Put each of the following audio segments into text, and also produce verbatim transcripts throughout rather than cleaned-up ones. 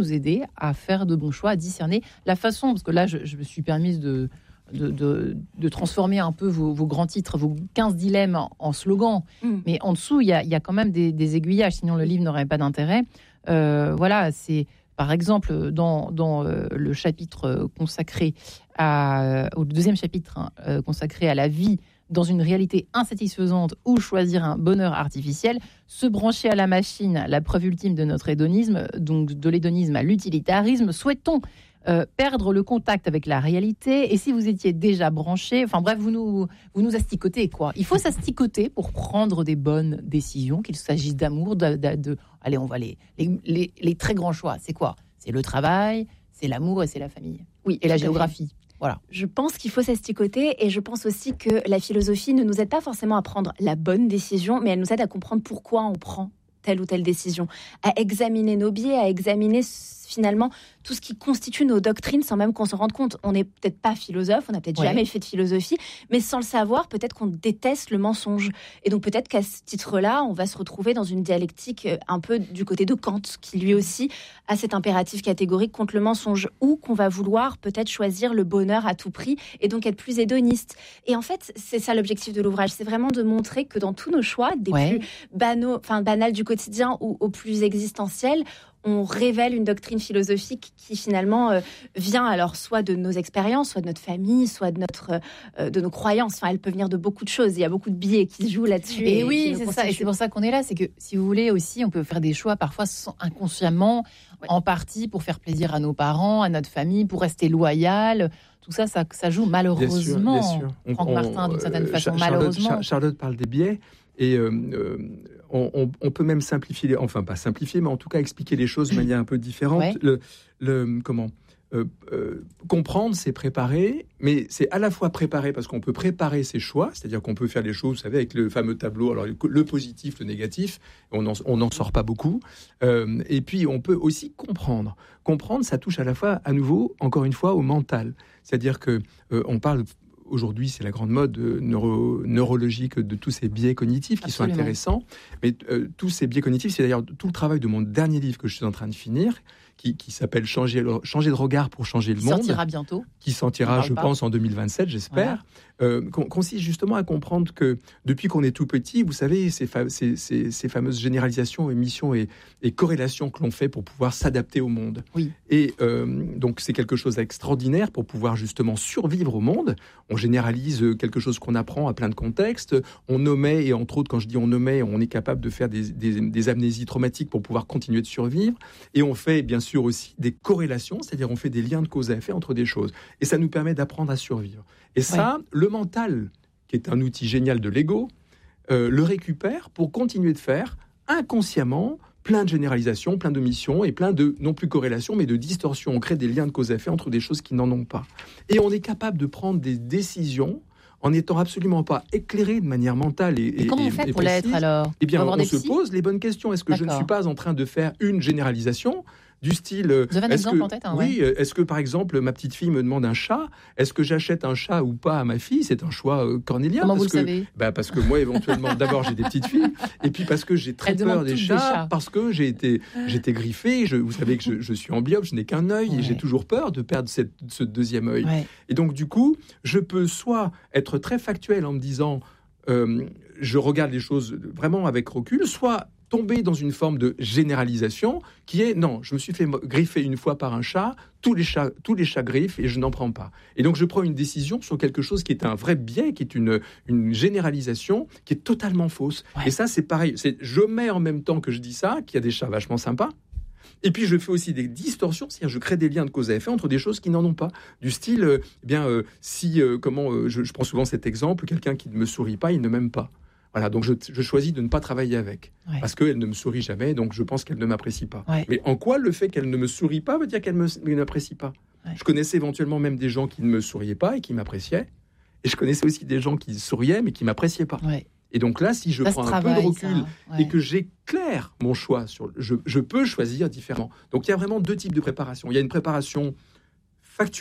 nous aider à faire de bons choix, à discerner la façon, parce que là, je, je me suis permise de, de, de, de transformer un peu vos, vos grands titres, vos quinze dilemmes en, en slogans. Mm. Mais en dessous, il y a, y a quand même des, des aiguillages, sinon le livre n'aurait pas d'intérêt. Euh, voilà, c'est par exemple dans, dans euh, le chapitre consacré à, au deuxième chapitre hein, euh, consacré à la vie dans une réalité insatisfaisante ou choisir un bonheur artificiel, se brancher à la machine, la preuve ultime de notre hédonisme, donc de l'hédonisme à l'utilitarisme, souhaitons euh, perdre le contact avec la réalité. Et si vous étiez déjà branché, enfin bref, vous nous, vous nous asticotez, quoi. Il faut s'asticoter pour prendre des bonnes décisions, qu'il s'agisse d'amour, de, de, de... allez, on va les, les, les, les très grands choix. C'est quoi ? C'est le travail, c'est l'amour et c'est la famille. Oui, et la géographie. Voilà. Je pense qu'il faut s'asticoter et je pense aussi que la philosophie ne nous aide pas forcément à prendre la bonne décision, mais elle nous aide à comprendre pourquoi on prend telle ou telle décision, à examiner nos biais, à examiner finalement tout ce qui constitue nos doctrines sans même qu'on se rende compte. On n'est peut-être pas philosophe, on n'a peut-être ouais. jamais fait de philosophie, mais sans le savoir, peut-être qu'on déteste le mensonge. Et donc peut-être qu'à ce titre-là, on va se retrouver dans une dialectique un peu du côté de Kant, qui lui aussi a cet impératif catégorique contre le mensonge, ou qu'on va vouloir peut-être choisir le bonheur à tout prix et donc être plus hédoniste. Et en fait, c'est ça l'objectif de l'ouvrage, c'est vraiment de montrer que dans tous nos choix, des ouais. plus banaux, enfin banals du quotidien ou aux plus existentiels, on révèle une doctrine philosophique qui finalement euh, vient alors soit de nos expériences, soit de notre famille, soit de notre euh, de nos croyances. Enfin, elle peut venir de beaucoup de choses. Il y a beaucoup de biais qui se jouent là-dessus. Et, et oui, c'est ça. Et c'est pour ça qu'on est là. C'est que si vous voulez aussi, on peut faire des choix parfois sans, inconsciemment, ouais. en partie pour faire plaisir à nos parents, à notre famille, pour rester loyal. Tout ça, ça, ça joue malheureusement. Bien sûr, bien sûr. Franck on, Martin, d'une certaine euh, façon, Charlotte, malheureusement. Charlotte parle des biais et euh, euh, on, on, on peut même simplifier, les, enfin pas simplifier, mais en tout cas expliquer les choses de manière un peu différente. Ouais. Le, le, comment euh, euh, comprendre, c'est préparer, mais c'est à la fois préparer parce qu'on peut préparer ses choix, c'est-à-dire qu'on peut faire les choses, vous savez, avec le fameux tableau, alors le, le positif, le négatif, on n'en on n'en sort pas beaucoup. Euh, et puis on peut aussi comprendre. Comprendre, ça touche à la fois, à nouveau, encore une fois, au mental. C'est-à-dire que euh, on parle aujourd'hui, c'est la grande mode neuro, neurologique de tous ces biais cognitifs qui Absolument. Sont intéressants. Mais euh, tous ces biais cognitifs, c'est d'ailleurs tout le travail de mon dernier livre que je suis en train de finir, qui, qui s'appelle changer, changer de regard pour changer le qui monde. Qui sortira bientôt. Qui sortira, je pas. pense, en deux mille vingt-sept, j'espère. Voilà. Euh, consiste justement à comprendre que depuis qu'on est tout petit, vous savez, ces, fa- ces, ces, ces fameuses généralisations, émissions et, et corrélations que l'on fait pour pouvoir s'adapter au monde. Oui. Et euh, donc, c'est quelque chose d'extraordinaire pour pouvoir justement survivre au monde. On généralise quelque chose qu'on apprend à plein de contextes. On nommait, et entre autres, quand je dis on nommait, on est capable de faire des, des, des amnésies traumatiques pour pouvoir continuer de survivre. Et on fait, bien sûr, aussi des corrélations, c'est-à-dire on fait des liens de cause à effet entre des choses. Et ça nous permet d'apprendre à survivre. Et ça, ouais. le mental, qui est un outil génial de l'ego, euh, le récupère pour continuer de faire inconsciemment plein de généralisations, plein d'omissions et plein de, non plus corrélations, mais de distorsions. On crée des liens de cause à effet entre des choses qui n'en ont pas. Et on est capable de prendre des décisions en n'étant absolument pas éclairé de manière mentale et, et, et comment on et, fait et pour précise. l'être alors Eh bien, on, on se psy pose les bonnes questions. Est-ce que D'accord. je ne suis pas en train de faire une généralisation du style... Vous avez un exemple que, en tête hein, Oui, ouais. est-ce que, par exemple, ma petite fille me demande un chat ? Est-ce que j'achète un chat ou pas à ma fille ? C'est un choix euh, cornélien. Comment parce vous que, le savez ? bah, parce que moi, éventuellement, d'abord, j'ai des petites filles, et puis parce que j'ai très Elle peur des chats, des chats, parce que j'ai été, j'ai été griffé. Je, vous savez que je, je suis amblyopes, je n'ai qu'un œil, ouais. et j'ai toujours peur de perdre cette, ce deuxième œil. Ouais. Et donc, du coup, je peux soit être très factuel en me disant... Euh, je regarde les choses vraiment avec recul, soit tomber dans une forme de généralisation qui est non, je me suis fait griffer une fois par un chat, tous les chats, tous les chats griffent et je n'en prends pas. Et donc je prends une décision sur quelque chose qui est un vrai biais, qui est une, une généralisation qui est totalement fausse. Ouais. Et ça c'est pareil, c'est, je mets en même temps que je dis ça qu'il y a des chats vachement sympas. Et puis je fais aussi des distorsions, c'est-à-dire je crée des liens de cause à effet entre des choses qui n'en ont pas. Du style, euh, eh bien, euh, si, euh, comment, euh, je, je prends souvent cet exemple, quelqu'un qui ne me sourit pas, il ne m'aime pas. Voilà, donc je, je choisis de ne pas travailler avec, ouais. parce qu'elle ne me sourit jamais, donc je pense qu'elle ne m'apprécie pas. Ouais. Mais en quoi le fait qu'elle ne me sourit pas veut dire qu'elle ne m'apprécie pas ? Ouais. Je connaissais éventuellement même des gens qui ne me souriaient pas et qui m'appréciaient, et je connaissais aussi des gens qui souriaient mais qui ne m'appréciaient pas. Ouais. Et donc là, si je ça prends un travaille, peu de recul ouais. et que j'éclaire mon choix, sur, je, je peux choisir différemment. Donc il y a vraiment deux types de préparation. Il y a une préparation factuelle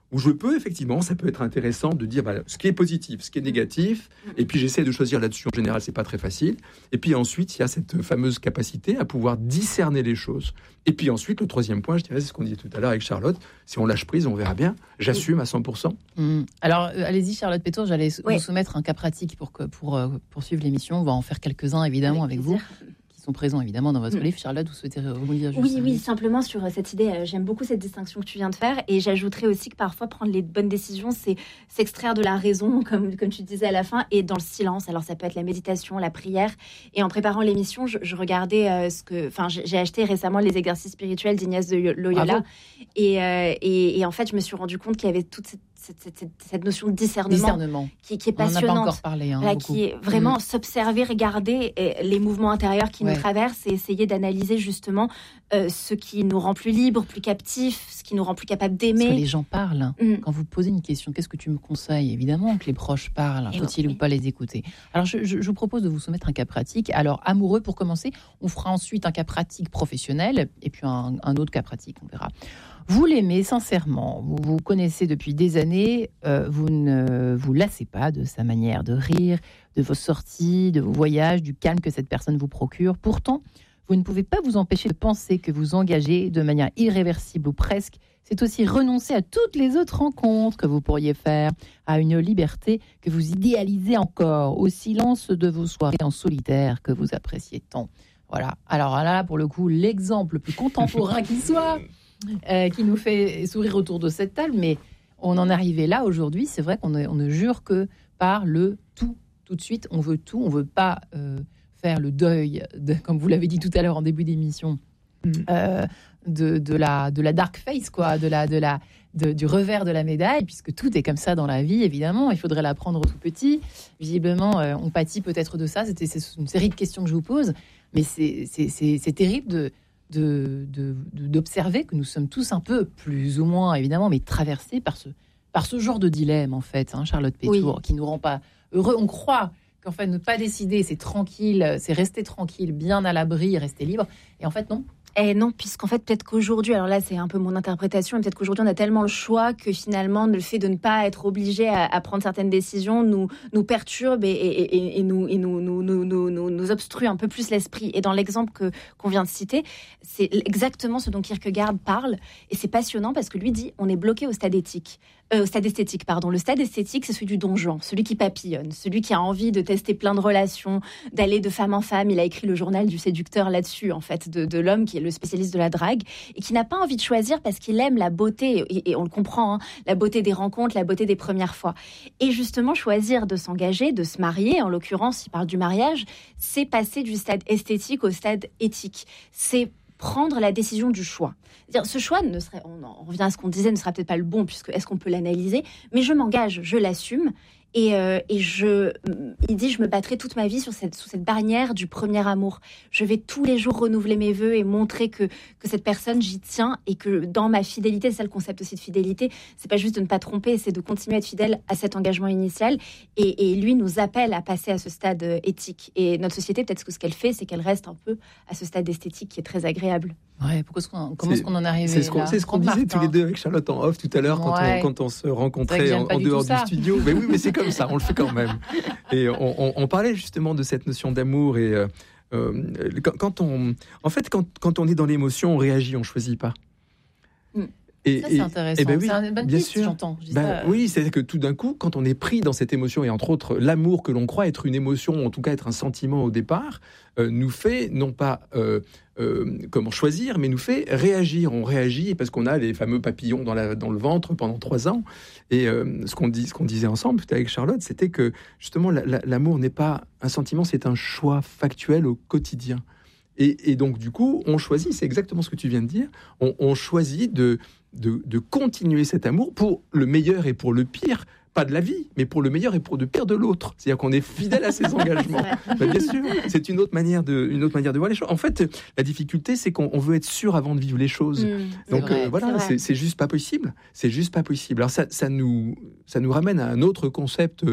où je peux, effectivement, ça peut être intéressant de dire bah, ce qui est positif, ce qui est négatif, et puis j'essaie de choisir là-dessus. En général, c'est pas très facile. Et puis ensuite, il y a cette fameuse capacité à pouvoir discerner les choses. Et puis ensuite, le troisième point, je dirais, c'est ce qu'on disait tout à l'heure avec Charlotte, si on lâche prise, on verra bien. J'assume à cent pour cent. Mmh. Alors, euh, allez-y, Charlotte Pétour, j'allais oui. vous soumettre un cas pratique pour, que, pour euh, poursuivre l'émission. On va en faire quelques-uns, évidemment, avec, avec vous. Sont présents évidemment dans votre mmh. livre. Charlotte, vous souhaitez rebondir juste? Oui, oui, simplement sur cette idée, euh, j'aime beaucoup cette distinction que tu viens de faire, et j'ajouterais aussi que parfois prendre les bonnes décisions, c'est s'extraire de la raison, comme, comme tu disais à la fin, et dans le silence. Alors ça peut être la méditation, la prière, et en préparant l'émission, je, je regardais euh, ce que, enfin, j'ai acheté récemment les exercices spirituels d'Ignace de Loyola, et, euh, et, et en fait, je me suis rendu compte qu'il y avait toute cette Cette, cette, cette notion de discernement, discernement. Qui, qui est passionnante. On n'en a pas encore parlé. Hein, là, qui est vraiment mmh. s'observer, regarder les mouvements intérieurs qui ouais. nous traversent et essayer d'analyser justement euh, ce qui nous rend plus libres, plus captifs, ce qui nous rend plus capables d'aimer. Parce que les gens parlent. Mmh. Quand vous posez une question, qu'est-ce que tu me conseilles? Évidemment que les proches parlent. Faut-il oui. ou pas les écouter? Alors, je, je, je vous propose de vous soumettre un cas pratique. Alors, amoureux pour commencer. On fera ensuite un cas pratique professionnel et puis un, un autre cas pratique, on verra. Vous l'aimez sincèrement, vous vous connaissez depuis des années, euh, vous ne vous lassez pas de sa manière de rire, de vos sorties, de vos voyages, du calme que cette personne vous procure. Pourtant, vous ne pouvez pas vous empêcher de penser que vous engagez de manière irréversible ou presque. C'est aussi renoncer à toutes les autres rencontres que vous pourriez faire, à une liberté que vous idéalisez encore, au silence de vos soirées en solitaire que vous appréciez tant. Voilà. Alors là, pour le coup, l'exemple le plus contemporain qui soit... Euh, qui nous fait sourire autour de cette table, mais on en est arrivé là aujourd'hui. C'est vrai qu'on ne, on ne jure que par le tout, tout de suite. On veut tout, on veut pas euh, faire le deuil, de, comme vous l'avez dit tout à l'heure en début d'émission, mmh. euh, de, de, la, de la dark face, quoi, de la, de la, de, du revers de la médaille, puisque tout est comme ça dans la vie, évidemment. Il faudrait l'apprendre tout petit. Visiblement, euh, on pâtit peut-être de ça. C'était, c'est une série de questions que je vous pose, mais c'est, c'est, c'est, c'est terrible de... De, de, de, d'observer que nous sommes tous un peu, plus ou moins évidemment, mais traversés par ce, par ce genre de dilemme, en fait, hein, Charlotte Pétour, oui. qui ne nous rend pas heureux. On croit qu'en fait, ne pas décider, c'est tranquille, c'est rester tranquille, bien à l'abri, rester libre. Et en fait, non. Eh non, puisqu'en fait, peut-être qu'aujourd'hui, alors là, c'est un peu mon interprétation, mais peut-être qu'aujourd'hui, on a tellement le choix que finalement, le fait de ne pas être obligé à, à prendre certaines décisions nous, nous perturbe et, et, et, et, nous, et nous, nous, nous, nous, nous, nous obstrue un peu plus l'esprit. Et dans l'exemple que, qu'on vient de citer, c'est exactement ce dont Kierkegaard parle. Et c'est passionnant parce que lui dit, on est bloqué au stade éthique. Euh, au stade esthétique, pardon. Le stade esthétique, c'est celui du Don Juan, celui qui papillonne, celui qui a envie de tester plein de relations, d'aller de femme en femme. Il a écrit le journal du séducteur là-dessus, en fait, de, de l'homme qui est le spécialiste de la drague et qui n'a pas envie de choisir parce qu'il aime la beauté, et, et on le comprend, hein, la beauté des rencontres, la beauté des premières fois. Et justement, choisir de s'engager, de se marier, en l'occurrence, il parle du mariage, c'est passer du stade esthétique au stade éthique. C'est prendre la décision du choix. C'est-à-dire, ce choix ne serait, on, on revient à ce qu'on disait, ne sera peut-être pas le bon, puisque est-ce qu'on peut l'analyser, mais je m'engage, je l'assume, et, euh, et je, il dit, je me battrai toute ma vie sur cette, sous cette barrière du premier amour. Je vais tous les jours renouveler mes vœux et montrer que, que cette personne, j'y tiens, et que dans ma fidélité, c'est ça le concept aussi de fidélité, c'est pas juste de ne pas tromper, c'est de continuer à être fidèle à cet engagement initial, et, et lui nous appelle à passer à ce stade éthique. Et notre société, peut-être que ce qu'elle fait, c'est qu'elle reste un peu à ce stade esthétique qui est très agréable. Ouais, pourquoi est-ce qu'on, comment est-ce qu'on en est arrivé C'est ce qu'on, là c'est ce qu'on disait Martin. tous les deux avec Charlotte en off tout à l'heure, quand, ouais. on, quand on se rencontrait en, en dehors du studio. Mais oui, mais c'est comme ça, on le fait quand même. Et on, on, on parlait justement de cette notion d'amour et euh, euh, quand, quand on, en fait, quand, quand on est dans l'émotion, on réagit, on choisit pas. Mm. Et, ça, c'est intéressant. Et ben oui, c'est une bonne bien piste, sûr. J'entends. Je ben, ça... Oui, c'est que tout d'un coup, quand on est pris dans cette émotion, et entre autres, l'amour que l'on croit être une émotion, en tout cas être un sentiment au départ, euh, nous fait, non pas euh, euh, comment choisir, mais nous fait réagir. On réagit parce qu'on a les fameux papillons dans, la, dans le ventre pendant trois ans. Et euh, ce, qu'on dit, ce qu'on disait ensemble, avec Charlotte, c'était que justement, la, la, l'amour n'est pas un sentiment, c'est un choix factuel au quotidien. Et, et donc, du coup, on choisit, c'est exactement ce que tu viens de dire, on, on choisit de, de, de continuer cet amour pour le meilleur et pour le pire, pas de la vie, mais pour le meilleur et pour le pire de l'autre. C'est-à-dire qu'on est fidèle à ses engagements. Ben, bien sûr, c'est une autre manière de, une autre manière de voir les choses. En fait, la difficulté, c'est qu'on on veut être sûr avant de vivre les choses. Mmh, donc vrai, euh, voilà, c'est, c'est juste pas possible. C'est juste pas possible. Alors ça, ça nous, ça nous ramène à un autre concept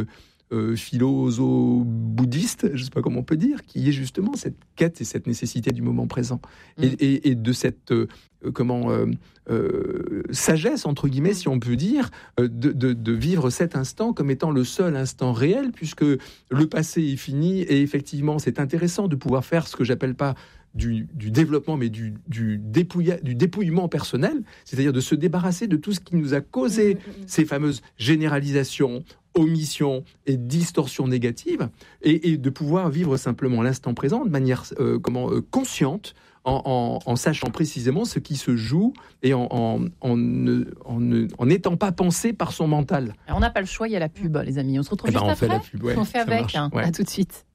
euh, philosophe-bouddhiste, je ne sais pas comment on peut dire, qui est justement cette quête et cette nécessité du moment présent. Mmh. Et, et, et de cette euh, comment, euh, euh, sagesse, entre guillemets, si on peut dire, euh, de, de, de vivre cet instant comme étant le seul instant réel, puisque le passé est fini, et effectivement, c'est intéressant de pouvoir faire ce que j'appelle pas Du, du développement, mais du, du, dépouilla, du dépouillement personnel, c'est-à-dire de se débarrasser de tout ce qui nous a causé mmh, mmh. ces fameuses généralisations, omissions et distorsions négatives, et, et de pouvoir vivre simplement l'instant présent de manière euh, comment, euh, consciente, en, en, en sachant précisément ce qui se joue et en, en, en, ne, en, ne, en n'étant pas pensé par son mental. Alors, on n'a pas le choix, il y a la pub, les amis. On se retrouve eh juste ben, on après. Fait la pub, ouais, on fait avec. Hein. Ouais. À tout de suite.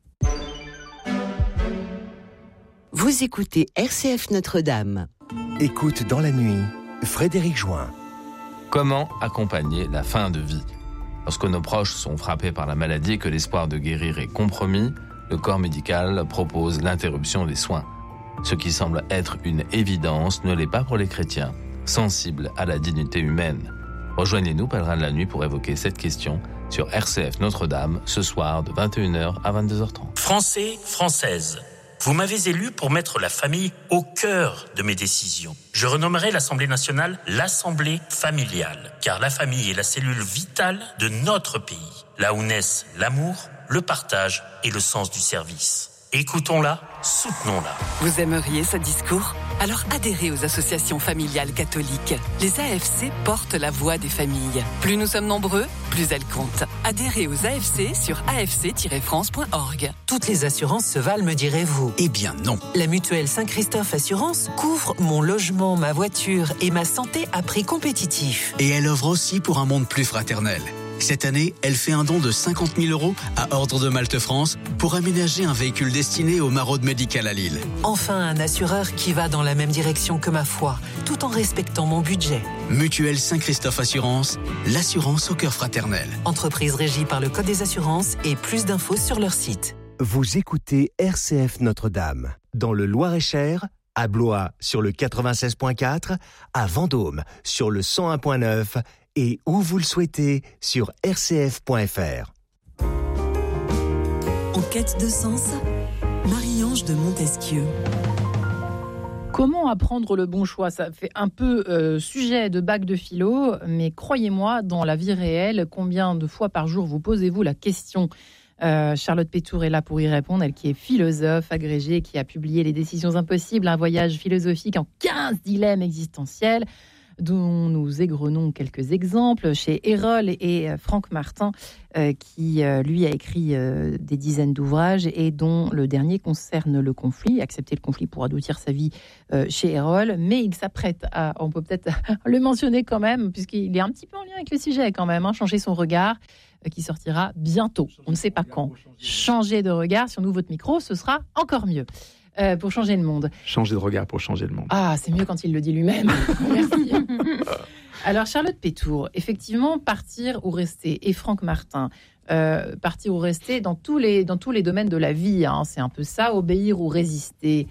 Vous écoutez R C F Notre-Dame. Écoute dans la nuit, Frédéric Join. Comment accompagner la fin de vie ? Lorsque nos proches sont frappés par la maladie et que l'espoir de guérir est compromis, le corps médical propose l'interruption des soins. Ce qui semble être une évidence ne l'est pas pour les chrétiens, sensibles à la dignité humaine. Rejoignez-nous, pèlerins de la nuit, pour évoquer cette question sur R C F Notre-Dame, ce soir de vingt et une heures à vingt-deux heures trente. Français, Françaises, vous m'avez élu pour mettre la famille au cœur de mes décisions. Je renommerai l'Assemblée nationale l'Assemblée familiale, car la famille est la cellule vitale de notre pays, là où naissent l'amour, le partage et le sens du service. Écoutons-la, soutenons-la. Vous aimeriez ce discours ? Alors adhérez aux associations familiales catholiques. Les A F C portent la voix des familles. Plus nous sommes nombreux, plus elles comptent. Adhérez aux A F C sur a f c tiret france point org. Toutes les assurances se valent, me direz-vous ? Eh bien non. La mutuelle Saint-Christophe Assurance couvre mon logement, ma voiture et ma santé à prix compétitif. Et elle œuvre aussi pour un monde plus fraternel. Cette année, elle fait un don de cinquante mille euros à Ordre de Malte France pour aménager un véhicule destiné aux maraudes médicales à Lille. Enfin, un assureur qui va dans la même direction que ma foi, tout en respectant mon budget. Mutuelle Saint-Christophe Assurance, l'assurance au cœur fraternel. Entreprise régie par le Code des assurances et plus d'infos sur leur site. Vous écoutez R C F Notre-Dame, dans le Loir-et-Cher, à Blois sur le quatre-vingt-seize point quatre, à Vendôme sur le cent un point neuf et où vous le souhaitez sur r c f point f r. En quête de sens, Marie-Ange de Montesquieu. Comment apprendre le bon choix ? Ça fait un peu euh, sujet de bac de philo, mais croyez-moi, dans la vie réelle, combien de fois par jour vous posez-vous la question ? Euh, Charlotte Pétour est là pour y répondre, elle qui est philosophe agrégée, qui a publié Les décisions impossibles, un voyage philosophique en quinze dilemmes existentiels, dont nous égrenons quelques exemples chez Erol et Franck Martin, euh, qui euh, lui a écrit euh, des dizaines d'ouvrages et dont le dernier concerne le conflit, accepter le conflit pour adoucir sa vie euh, chez Erol, mais il s'apprête à, on peut peut-être le mentionner quand même, puisqu'il est un petit peu en lien avec le sujet quand même, hein, changer son regard, euh, qui sortira bientôt, on ne sait pas quand. Changer de regard, si on ouvre votre micro, ce sera encore mieux. Euh, pour changer le monde. Changer de regard pour changer le monde. Ah, c'est mieux quand il le dit lui-même. Merci. Alors, Charlotte Pétour, effectivement, partir ou rester, et Franck Martin, euh, partir ou rester dans tous les, dans tous les domaines de la vie, hein, c'est un peu ça, obéir ou résister.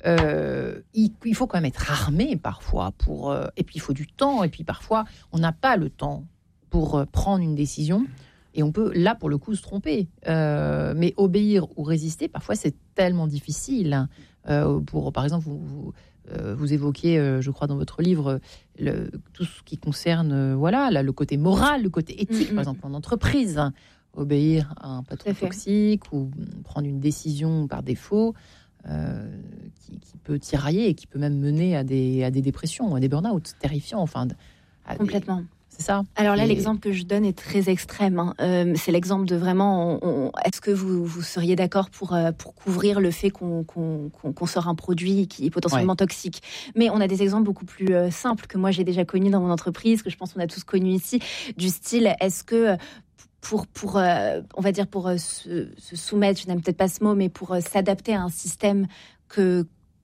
Euh, il, il faut quand même être armé parfois, pour, euh, et puis il faut du temps, et puis parfois, on n'a pas le temps pour euh, prendre une décision. Et on peut, là, pour le coup, se tromper. Euh, mais obéir ou résister, parfois, c'est tellement difficile. Euh, pour, par exemple, vous, vous, euh, vous évoquez, euh, je crois, dans votre livre, le, tout ce qui concerne euh, voilà, là, le côté moral, le côté éthique, mm-hmm. par exemple, en entreprise. Obéir à un patron toxique ou prendre une décision par défaut euh, qui, qui peut tirailler et qui peut même mener à des, à des dépressions, à des burn-out terrifiants. Enfin, à Complètement. Des, C'est ça. Alors là, et... l'exemple que je donne est très extrême. Hein. Euh, c'est l'exemple de vraiment. On, on, est-ce que vous, vous seriez d'accord pour euh, pour couvrir le fait qu'on, qu'on, qu'on, qu'on sort un produit qui est potentiellement ouais. toxique ? Mais on a des exemples beaucoup plus euh, simples que moi j'ai déjà connus dans mon entreprise, que je pense qu'on a tous connus ici, du style est-ce que pour pour euh, on va dire pour euh, se, se soumettre, je n'aime peut-être pas ce mot, mais pour euh, s'adapter à un système que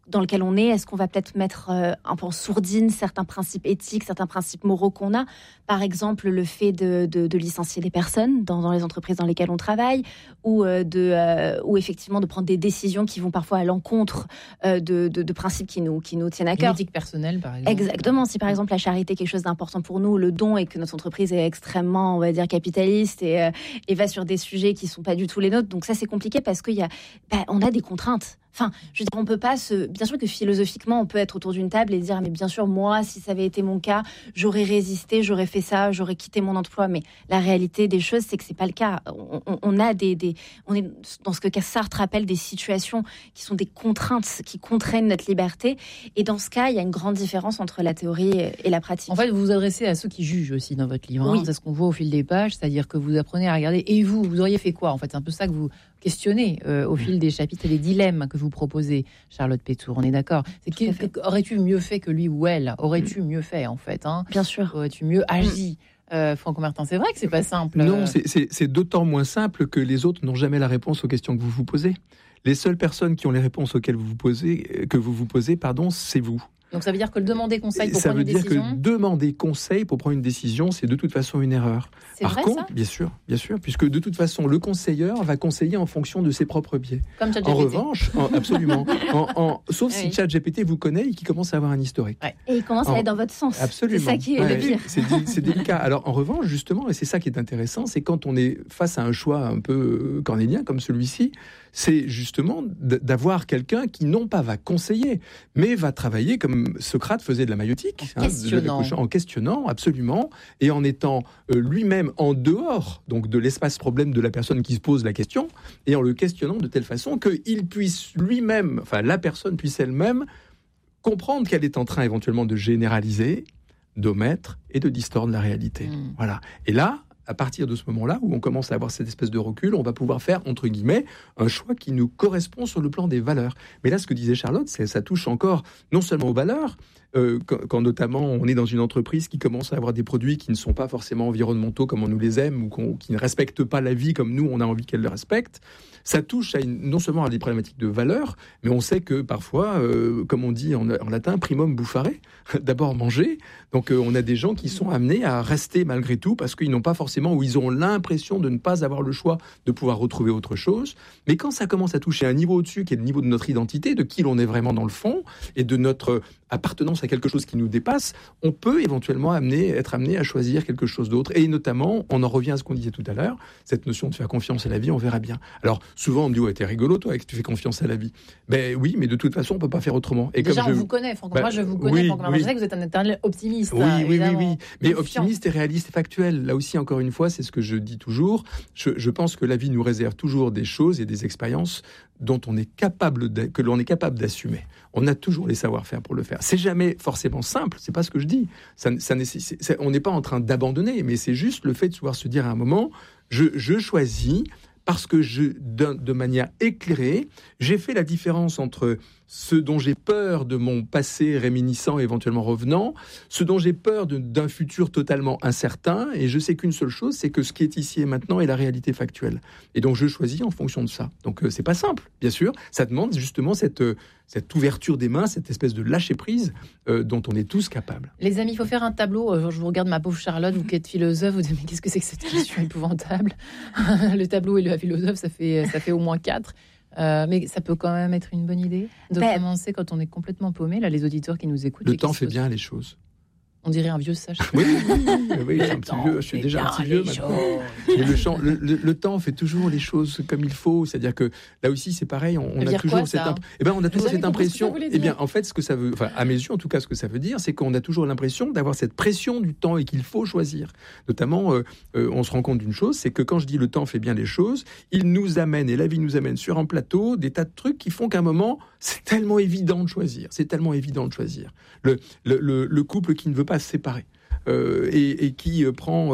dans lequel on est? Est-ce qu'on va peut-être mettre euh, un peu en sourdine certains principes éthiques, certains principes moraux qu'on a? Par exemple, le fait de, de, de licencier des personnes dans, dans les entreprises dans lesquelles on travaille, ou, euh, de, euh, ou effectivement de prendre des décisions qui vont parfois à l'encontre euh, de, de, de principes qui nous, qui nous tiennent à cœur. L'éthique personnelle, par exemple. Exactement. Si par exemple la charité est quelque chose d'important pour nous, le don, et que notre entreprise est extrêmement, on va dire, capitaliste et, euh, et va sur des sujets qui ne sont pas du tout les nôtres, donc ça c'est compliqué parce qu'il y a, bah, on a des contraintes. Enfin, je veux dire, on peut pas se... Bien sûr que philosophiquement, on peut être autour d'une table et dire, mais bien sûr, moi, si ça avait été mon cas, j'aurais résisté, j'aurais fait ça, j'aurais quitté mon emploi. Mais la réalité des choses, c'est que c'est pas le cas. On, on, on a des, des, on est dans ce que Sartre appelle des situations qui sont des contraintes, qui contraignent notre liberté. Et dans ce cas, il y a une grande différence entre la théorie et la pratique. En fait, vous vous adressez à ceux qui jugent aussi dans votre livre. Hein. Oui. C'est ce qu'on voit au fil des pages, c'est-à-dire que vous apprenez à regarder. Et vous, vous auriez fait quoi? En fait, c'est un peu ça que vous questionnez euh, au fil des chapitres et des dilemmes que vous proposez, Charlotte Pétour. On est d'accord. C'est que, que, aurais-tu mieux fait que lui ou elle? Aurais-tu mieux fait, en fait, hein? Bien sûr. Aurais-tu mieux agi? Euh, Franco Martin, c'est vrai que c'est pas simple. Non, c'est, c'est, c'est d'autant moins simple que les autres n'ont jamais la réponse aux questions que vous vous posez. Les seules personnes qui ont les réponses auxquelles vous vous posez, que vous vous posez, pardon, c'est vous. Donc ça veut dire que le demander conseil pour ça prendre une décision... Ça veut dire que demander conseil pour prendre une décision, c'est de toute façon une erreur. C'est Par vrai, contre, ça bien sûr, bien sûr, puisque de toute façon, le conseilleur va conseiller en fonction de ses propres biais. Comme ChatGPT. En revanche, en, absolument, en, en, sauf oui. si ChatGPT vous connaît et qu'il commence à avoir un historique. Ouais. Et il commence en, à aller dans votre sens. Absolument. C'est ça qui est ouais, le pire. C'est, c'est délicat. Alors en revanche, justement, et c'est ça qui est intéressant, c'est quand on est face à un choix un peu cornélien comme celui-ci, c'est justement d'avoir quelqu'un qui non pas va conseiller, mais va travailler comme Socrate faisait de la maïotique, en, hein, questionnant. De, en questionnant absolument, et en étant euh, lui-même en dehors donc de l'espace problème de la personne qui se pose la question, et en le questionnant de telle façon qu'il puisse lui-même, enfin la personne puisse elle-même comprendre qu'elle est en train éventuellement de généraliser, d'omettre et de distordre la réalité. Mmh. Voilà. Et là, à partir de ce moment-là, où on commence à avoir cette espèce de recul, on va pouvoir faire, entre guillemets, un choix qui nous correspond sur le plan des valeurs. Mais là, ce que disait Charlotte, c'est, ça touche encore non seulement aux valeurs, euh, quand, quand notamment on est dans une entreprise qui commence à avoir des produits qui ne sont pas forcément environnementaux comme on nous les aime, ou qu'on, qui ne respectent pas la vie comme nous, on a envie qu'elle le respecte. Ça touche à une, non seulement à des problématiques de valeurs, mais on sait que parfois, euh, comme on dit en, en latin, primum bufare, d'abord manger. Donc euh, on a des gens qui sont amenés à rester malgré tout parce qu'ils n'ont pas forcément, ou ils ont l'impression de ne pas avoir le choix de pouvoir retrouver autre chose. Mais quand ça commence à toucher un niveau au-dessus, qui est le niveau de notre identité, de qui l'on est vraiment dans le fond, et de notre appartenance à quelque chose qui nous dépasse, on peut éventuellement amener, être amené à choisir quelque chose d'autre. Et notamment, on en revient à ce qu'on disait tout à l'heure, cette notion de faire confiance à la vie, on verra bien. Alors, souvent, on me dit, ouais, t'es rigolo, toi, que tu fais confiance à la vie. Ben oui, mais de toute façon, on peut pas faire autrement. Et déjà, comme on je... vous connaît, Franck. Ben, Moi, je vous connais, oui, Franck. oui. Je sais que vous êtes un éternel optimiste. Oui, là, oui, oui, oui. Mais confiant. Optimiste et réaliste et factuel. Là aussi, encore une fois, c'est ce que je dis toujours. Je, je pense que la vie nous réserve toujours des choses et des expériences dont on est capable de, que l'on est capable d'assumer. On a toujours les savoir-faire pour le faire. C'est jamais forcément simple, c'est pas ce que je dis. Ça, ça nécessite, ça, on n'est pas en train d'abandonner, mais c'est juste le fait de pouvoir se dire à un moment, je, je choisis parce que je, de, de manière éclairée, j'ai fait la différence entre ce dont j'ai peur de mon passé réminiscent, éventuellement revenant, ce dont j'ai peur de, d'un futur totalement incertain, et je sais qu'une seule chose, c'est que ce qui est ici et maintenant est la réalité factuelle. Et donc je choisis en fonction de ça. Donc euh, c'est pas simple, bien sûr. Ça demande justement cette, euh, cette ouverture des mains, cette espèce de lâcher-prise euh, dont on est tous capables. Les amis, il faut faire un tableau. Euh, je vous regarde, ma pauvre Charlotte, vous qui êtes philosophe, vous dites, mais qu'est-ce que c'est que cette question épouvantable? Le tableau et la philosophe, ça fait, ça fait au moins quatre. Euh, mais ça peut quand même être une bonne idée de ben, commencer quand on est complètement paumé. Là, les auditeurs qui nous écoutent. Le temps fait bien les choses. On dirait un vieux sage. Oui, oui, oui, je suis un petit vieux. Je suis déjà un petit vieux maintenant. Et le, champ, le, le, le temps fait toujours les choses comme il faut. C'est-à-dire que là aussi, c'est pareil. On, on a toujours quoi, cette, imp... eh ben, on a toujours cette impression. Eh bien, en fait, ce que ça veut, enfin, à mes yeux, en tout cas, ce que ça veut dire, c'est qu'on a toujours l'impression d'avoir cette pression du temps et qu'il faut choisir. Notamment, euh, euh, on se rend compte d'une chose, c'est que quand je dis le temps fait bien les choses, il nous amène et la vie nous amène sur un plateau des tas de trucs qui font qu'à un moment, c'est tellement évident de choisir. C'est tellement évident de choisir. Le, le, le, le couple qui ne veut pas se séparer. Euh, et, et qui euh, prend euh,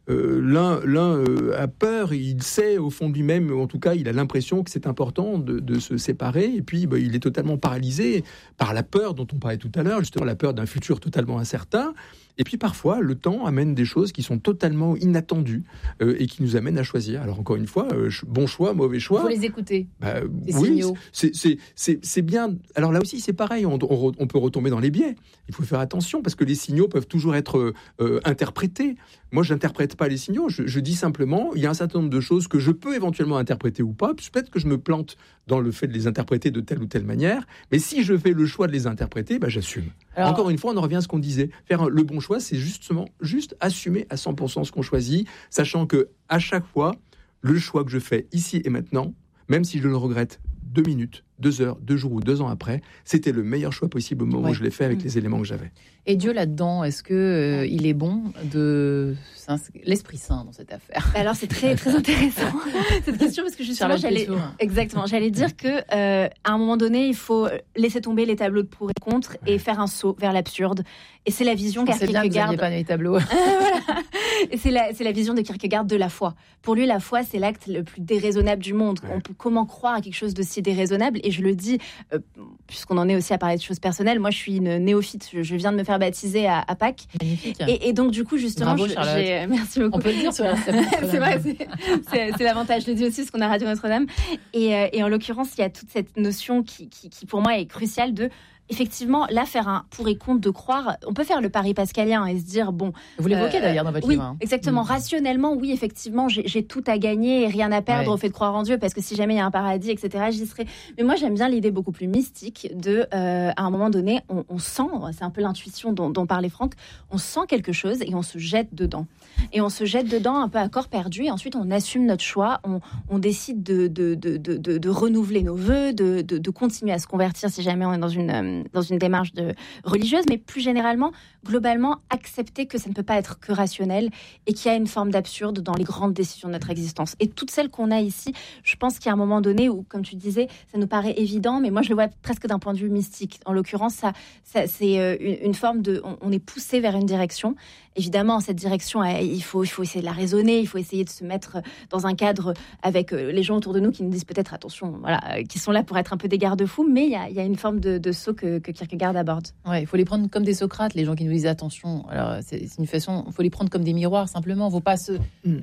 euh, l'un, l'un euh, a peur, il sait au fond de lui-même, en tout cas, il a l'impression que c'est important de, de se séparer, et puis bah, il est totalement paralysé par la peur dont on parlait tout à l'heure, justement la peur d'un futur totalement incertain. Et puis parfois, le temps amène des choses qui sont totalement inattendues euh, et qui nous amènent à choisir. Alors encore une fois, euh, bon choix, mauvais choix. Il faut les écouter. Bah, les oui, signaux. C'est, c'est, c'est, c'est bien. Alors là aussi, c'est pareil. On, on, on peut retomber dans les biais. Il faut faire attention parce que les signaux peuvent toujours être euh, interprétés. Moi, je n'interprète pas les signaux. Je, je dis simplement, il y a un certain nombre de choses que je peux éventuellement interpréter ou pas. Peut-être que je me plante dans le fait de les interpréter de telle ou telle manière. Mais si je fais le choix de les interpréter, bah, j'assume. Alors, encore une fois, on en revient à ce qu'on disait. Faire le bon choix, c'est justement juste assumer à cent pour cent ce qu'on choisit, sachant que à chaque fois, le choix que je fais ici et maintenant, même si je le regrette deux minutes, deux heures, deux jours ou deux ans après, c'était le meilleur choix possible au moment ouais. où je l'ai fait avec mmh. les éléments que j'avais. Et Dieu là-dedans, est-ce que euh, il est bon de l'Esprit Saint dans cette affaire? Alors c'est très très intéressant cette question parce que justement j'allais exactement j'allais dire que euh, à un moment donné il faut laisser tomber les tableaux de pour et contre et faire un saut vers l'absurde. Et c'est la vision Kierkegaard. C'est bien que vous pas les tableaux. Voilà. Et c'est la c'est la vision de Kierkegaard de la foi. Pour lui, la foi c'est l'acte le plus déraisonnable du monde. Ouais. On peut comment croire à quelque chose de si déraisonnable? Et je le dis euh, puisqu'on en est aussi à parler de choses personnelles. Moi, je suis une néophyte. Je, je viens de me faire baptiser à, à Pâques. Magnifique. Et, et donc du coup justement, bravo, je, j'ai, merci beaucoup. On peut le dire sur la c'est vrai, c'est, c'est, c'est l'avantage. Je le dis aussi parce qu'on a Radio Notre-Dame. Et, euh, et en l'occurrence, il y a toute cette notion qui, qui, qui pour moi est cruciale de effectivement, là, faire un pour et contre de croire, on peut faire le pari pascalien et se dire, bon... Vous l'évoquez euh, d'ailleurs dans votre oui, livre. Hein. Exactement. Mmh. Rationnellement, oui, effectivement, j'ai, j'ai tout à gagner et rien à perdre ouais. au fait de croire en Dieu, parce que si jamais il y a un paradis, et cetera, j'y serai. Mais moi, j'aime bien l'idée beaucoup plus mystique de, euh, à un moment donné, on, on sent, c'est un peu l'intuition dont, dont parlait Franck, on sent quelque chose et on se jette dedans. Et on se jette dedans un peu à corps perdu, et ensuite on assume notre choix, on, on décide de, de, de, de, de, de renouveler nos vœux, de, de, de continuer à se convertir si jamais on est dans une, euh, dans une démarche de religieuse, mais plus généralement, globalement, accepter que ça ne peut pas être que rationnel et qu'il y a une forme d'absurde dans les grandes décisions de notre existence. Et toutes celles qu'on a ici, je pense qu'il y a un moment donné où, comme tu disais, ça nous paraît évident, mais moi je le vois presque d'un point de vue mystique. En l'occurrence, ça, ça, c'est une, une forme de... On, on est poussé vers une direction. Évidemment, cette direction, il faut, il faut essayer de la raisonner, il faut essayer de se mettre dans un cadre avec les gens autour de nous qui nous disent peut-être attention, voilà, qui sont là pour être un peu des garde-fous, mais il y a, il y a une forme de, de saut que, que Kierkegaard aborde. Ouais, il faut les prendre comme des Socrates, les gens qui nous disent attention. Alors, c'est, c'est une façon, il faut les prendre comme des miroirs, simplement. Il ne faut pas se... Mm. Euh,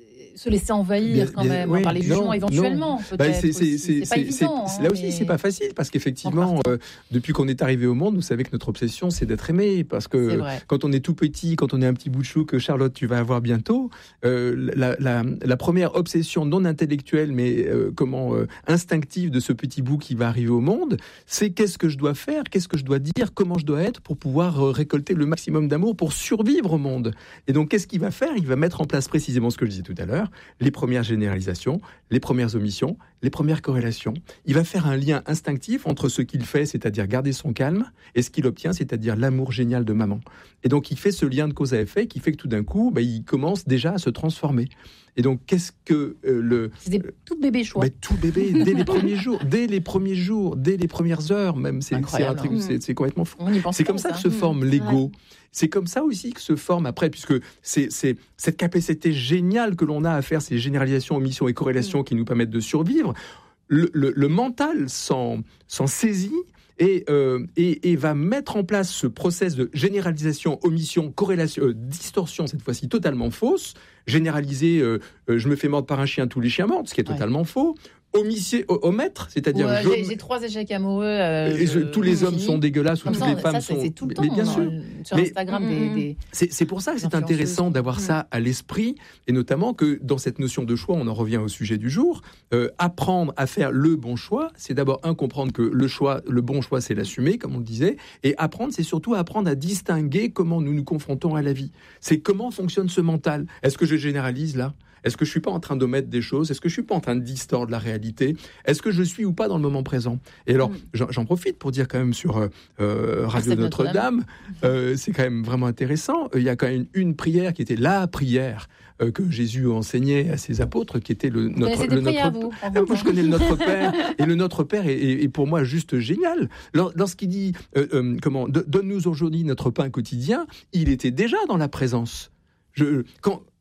se laisser envahir bien, quand bien, même oui, par les jugements non, éventuellement. Non. Bah, c'est, c'est, c'est, c'est pas évident. C'est, hein, là aussi, mais... c'est pas facile parce qu'effectivement, euh, depuis qu'on est arrivé au monde, vous savez que notre obsession, c'est d'être aimé. Parce que quand on est tout petit, quand on est un petit bout de chou que Charlotte, tu vas avoir bientôt, euh, la, la, la première obsession non intellectuelle, mais euh, comment euh, instinctive de ce petit bout qui va arriver au monde, c'est qu'est-ce que je dois faire, qu'est-ce que je dois dire, comment je dois être pour pouvoir euh, récolter le maximum d'amour pour survivre au monde. Et donc, qu'est-ce qu'il va faire? Il va mettre en place précisément ce que je disais tout à l'heure. Les premières généralisations, les premières omissions, les premières corrélations. Il va faire un lien instinctif entre ce qu'il fait, c'est-à-dire garder son calme, et ce qu'il obtient, c'est-à-dire l'amour génial de maman. Et donc, il fait ce lien de cause à effet qui fait que tout d'un coup, bah, il commence déjà à se transformer. Et donc, qu'est-ce que euh, le... C'est des tout bébés choix. Bah, tout bébé, dès les premiers jours, dès les premiers jours, dès les premières heures, même, c'est, c'est, un truc, c'est, c'est complètement fou. C'est comme ça, ça que se forme mmh, l'ego. Ouais. C'est comme ça aussi que se forme après, puisque c'est, c'est cette capacité géniale que l'on a à faire ces généralisations, omissions et corrélations mmh. qui nous permettent de survivre. Le, le, le mental s'en, s'en saisit et, euh, et, et va mettre en place ce process de généralisation, omission, corrélation, euh, distorsion, cette fois-ci totalement fausse. Généraliser, euh, euh, je me fais mordre par un chien, tous les chiens mordent, ce qui est totalement ouais. faux. Omissier, omettre, c'est-à-dire ouais, j'ai, j'ai trois échecs amoureux. Euh, et je, tous les hommes fini. sont dégueulasses ou toutes ça, les femmes ça, sont. C'est tout le temps. Mais bien sûr. Sur mais Instagram, mmh, des, des c'est, c'est pour ça que c'est intéressant d'avoir mmh. ça à l'esprit, et notamment que dans cette notion de choix, on en revient au sujet du jour. Euh, apprendre à faire le bon choix, c'est d'abord un comprendre que le choix, le bon choix, c'est l'assumer, comme on le disait, et apprendre, c'est surtout apprendre à distinguer comment nous nous confrontons à la vie. C'est comment fonctionne ce mental. Est-ce que je généralise là? Est-ce que je suis pas en train d'omettre des choses? Est-ce que je suis pas en train de distordre la réalité? Est-ce que je suis ou pas dans le moment présent? Et alors, mmh. j'en, j'en profite pour dire quand même sur euh, Radio Notre-Dame, euh, c'est quand même vraiment intéressant. Il y a quand même une, une prière qui était la prière euh, que Jésus enseignait à ses apôtres, qui était le notre. Le notre vous, ah, moi, je connais le Notre Père, et le Notre Père est, est, est pour moi juste génial. Lorsqu'il dit euh, euh, comment donne-nous aujourd'hui notre pain quotidien, il était déjà dans la présence. Je, quand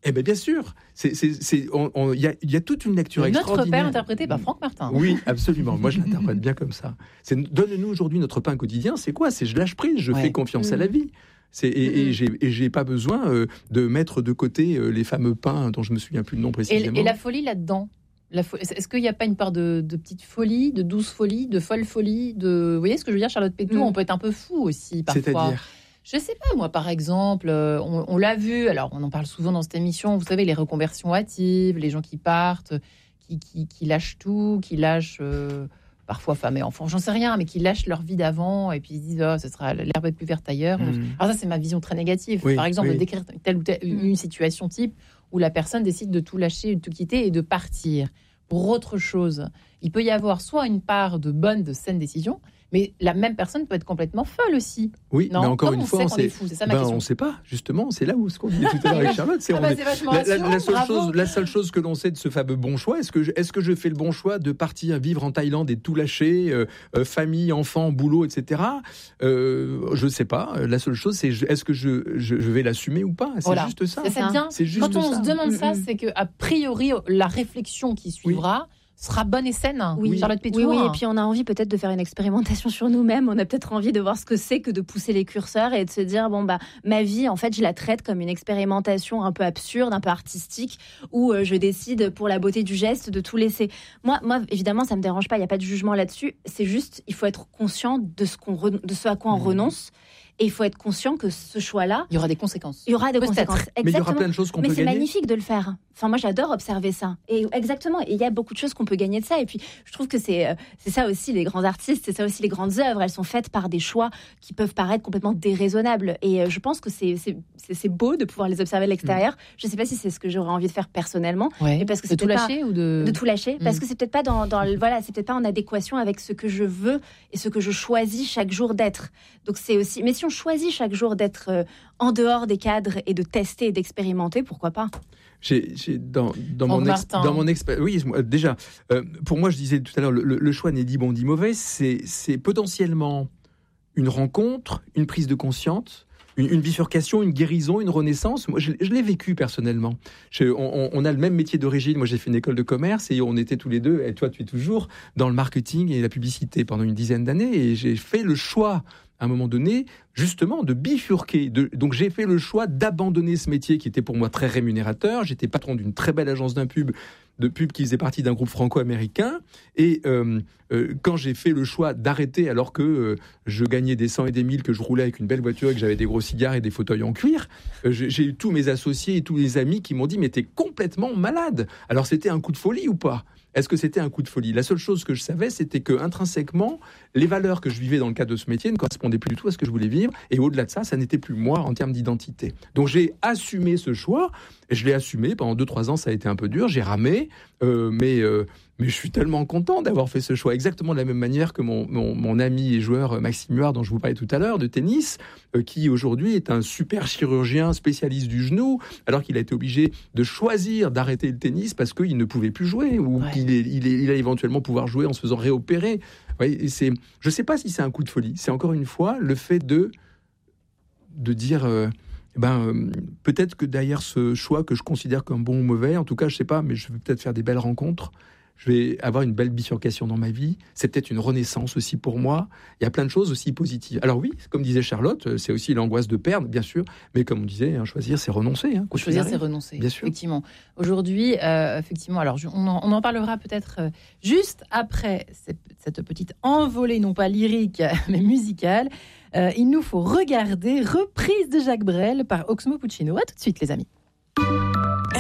Eh bien, bien sûr. Il c'est, c'est, y, a, y a toute une lecture notre extraordinaire. Notre père interprété par Franck Martin. Oui, absolument. Moi, je l'interprète bien comme ça. C'est, donne-nous aujourd'hui notre pain quotidien. C'est quoi ? C'est je lâche prise, je ouais. fais confiance mmh. à la vie. C'est, et, mmh. et, j'ai, et j'ai pas besoin euh, de mettre de côté euh, les fameux pains dont je me souviens plus le nom précisément. Et, et la folie là-dedans ? La fo- Est-ce qu'il n'y a pas une part de, de petite folie, de douce folie, de folle folie de... Vous voyez ce que je veux dire, Charlotte Pétou ? mmh. On peut être un peu fou aussi, parfois. C'est-à-dire ? Je sais pas, moi, par exemple, on, on l'a vu, alors on en parle souvent dans cette émission, vous savez, les reconversions hâtives, les gens qui partent, qui, qui, qui lâchent tout, qui lâchent euh, parfois femme et enfant, j'en sais rien, mais qui lâchent leur vie d'avant et puis ils disent, oh, ce sera l'herbe est plus verte ailleurs. Mmh. Alors ça, c'est ma vision très négative. Oui, par exemple, oui. de décrire telle ou telle une situation type où la personne décide de tout lâcher, de tout quitter et de partir pour autre chose. Il peut y avoir soit une part de bonne, de saine décision, mais la même personne peut être complètement folle aussi. Oui, non mais encore Comment une on fois, sait on qu'on sait, est fou, c'est ça ma ben, question. on ne sait pas, justement. C'est là où ce qu'on disait tout à l'heure avec Charlotte. C'est, ah on bah, est, c'est la, la, la, seule bravo. chose, la seule chose que l'on sait de ce fameux bon choix, est-ce que je, est-ce que je fais le bon choix de partir vivre en Thaïlande et tout lâcher, euh, euh, famille, enfants, boulot, et cetera. Euh, je ne sais pas. La seule chose, c'est est-ce que je, je, je vais l'assumer ou pas. C'est voilà. juste ça. C'est ça. Bien. C'est juste Quand on ça. se demande mmh, ça, mmh. c'est que a priori la réflexion qui suivra. Oui. Sera bonne et saine, oui. Charlotte Pétou. Oui, oui, et puis on a envie peut-être de faire une expérimentation sur nous-mêmes. On a peut-être envie de voir ce que c'est que de pousser les curseurs et de se dire bon bah ma vie, en fait, je la traite comme une expérimentation un peu absurde, un peu artistique, où euh, je décide pour la beauté du geste de tout laisser. Moi, moi, évidemment, ça me dérange pas. Il y a pas de jugement là-dessus. C'est juste, il faut être conscient de ce qu'on, re... de ce à quoi on mmh. renonce. Et il faut être conscient que ce choix-là... Il y aura des conséquences. Il y aura des Peut-être. conséquences, exactement. Mais il y aura plein de choses qu'on Mais peut c'est gagner. magnifique de le faire. Enfin, moi, j'adore observer ça. Et exactement, et il y a beaucoup de choses qu'on peut gagner de ça. Et puis, je trouve que c'est, c'est ça aussi, les grands artistes, c'est ça aussi, les grandes œuvres. Elles sont faites par des choix qui peuvent paraître complètement déraisonnables. Et je pense que c'est, c'est, c'est, c'est beau de pouvoir les observer de l'extérieur. Mmh. Je ne sais pas si c'est ce que j'aurais envie de faire personnellement. Ouais. Mais parce que de tout lâcher pas, ou de... De tout lâcher. Mmh. Parce que c'est peut-être pas dans... dans le, voilà, c'est peut-être pas en adéquation avec ce que je veux et ce que je choisis chaque jour d'être. Donc, c'est aussi... Mais si on choisit chaque jour d'être euh, en dehors des cadres et de tester et d'expérimenter, pourquoi pas ? J'ai, j'ai dans, dans, mon ex, dans mon expérience, oui, déjà, euh, pour moi, je disais tout à l'heure, le, le choix n'est ni bon ni mauvais, c'est, c'est potentiellement une rencontre, une prise de conscience, une, une bifurcation, une guérison, une renaissance. Moi, je, je l'ai vécu personnellement. Je, on, on a le même métier d'origine. Moi, j'ai fait une école de commerce et on était tous les deux, et toi, tu es toujours dans le marketing et la publicité pendant une dizaine d'années, et j'ai fait le choix à un moment donné, justement, de bifurquer. De, donc, j'ai fait le choix d'abandonner ce métier qui était pour moi très rémunérateur. J'étais patron d'une très belle agence d'un pub, de pub qui faisait partie d'un groupe franco-américain. Et euh, euh, quand j'ai fait le choix d'arrêter, alors que euh, je gagnais des cent et des mille, que je roulais avec une belle voiture et que j'avais des gros cigares et des fauteuils en cuir, euh, j'ai, j'ai eu tous mes associés et tous les amis qui m'ont dit « Mais t'es complètement malade !» Alors, c'était un coup de folie ou pas ? Est-ce que c'était un coup de folie ? La seule chose que je savais, c'était que intrinsèquement, les valeurs que je vivais dans le cadre de ce métier ne correspondaient plus du tout à ce que je voulais vivre. Et au-delà de ça, ça n'était plus moi en termes d'identité. Donc j'ai assumé ce choix. Et je l'ai assumé. Pendant deux trois ans, ça a été un peu dur. J'ai ramé. Euh, mais, euh, mais je suis tellement content d'avoir fait ce choix. Exactement de la même manière que mon, mon, mon ami et joueur Maxime Huard, dont je vous parlais tout à l'heure, de tennis, euh, qui aujourd'hui est un super chirurgien spécialiste du genou, alors qu'il a été obligé de choisir d'arrêter le tennis parce qu'il ne pouvait plus jouer, ou ouais. qu'il est, il, est, il a éventuellement pouvoir jouer en se faisant réopérer. Ouais, et c'est, je ne sais pas si c'est un coup de folie. C'est encore une fois le fait de, de dire... Euh, Ben, euh, peut-être que derrière ce choix que je considère comme bon ou mauvais, en tout cas, je ne sais pas, mais je vais peut-être faire des belles rencontres. Je vais avoir une belle bifurcation dans ma vie. C'est peut-être une renaissance aussi pour moi. Il y a plein de choses aussi positives. Alors oui, comme disait Charlotte, c'est aussi l'angoisse de perdre, bien sûr. Mais comme on disait, hein, choisir, c'est renoncer. Hein, choisir, c'est renoncer. Bien sûr. Effectivement. Aujourd'hui, euh, effectivement, alors je, on, en, on en parlera peut-être euh, juste après cette, cette petite envolée, non pas lyrique, mais musicale. Euh, il nous faut regarder Reprise de Jacques Brel par Oxmo Puccino. À tout de suite, les amis.